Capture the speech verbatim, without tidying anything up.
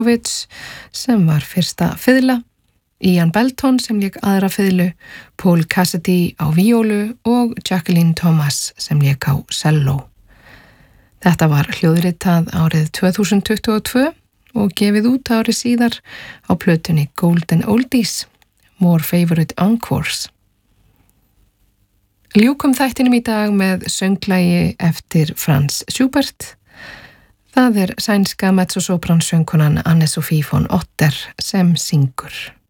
Berkowitz sem var fyrsta fiðla, Ian Belton sem lék aðra fiðlu, Paul Cassidy á víólu og Jacqueline Thomas sem lék á selló. Þetta var hljóðritað árið tvö þúsund tuttugu og tvö og gefið út árið síðar á plötunni Golden Oldies, More Favorite Encores. Ljúkum þættinum í dag með sönglagi eftir Franz Schubert. Það er sænska mezzosopransöngkonan Anne-Sophie von Otter sem syngur.